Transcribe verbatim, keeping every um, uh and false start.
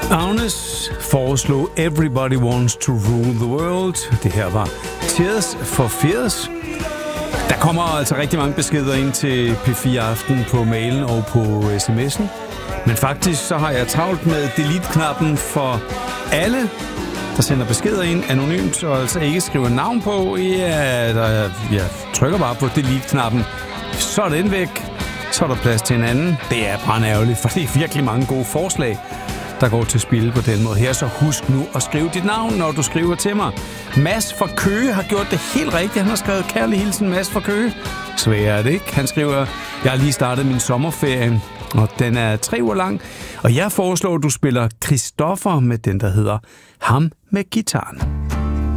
Agnes foreslog Everybody Wants to Rule the World. Det her var Tears for Fears. Der kommer altså rigtig mange beskeder ind til P fire Aften på mailen og på sms'en. Men faktisk så har jeg travlt med delete-knappen for alle, der sender beskeder ind anonymt, og altså ikke skriver navn på. Ja, der, jeg trykker bare på delete-knappen. Så er den væk. Så er der plads til en anden. Det er brandærgerligt, for det er virkelig mange gode forslag, der går til spil på den måde her. Så husk nu at skrive dit navn, når du skriver til mig. Mads fra Køge har gjort det helt rigtigt. Han har skrevet kærlig hilsen, Mads fra Køge. Svær er det ikke? Han skriver, jeg har lige startet min sommerferie, og den er tre uger lang. Og jeg foreslår, at du spiller Christoffer med den, der hedder Ham med gitaren.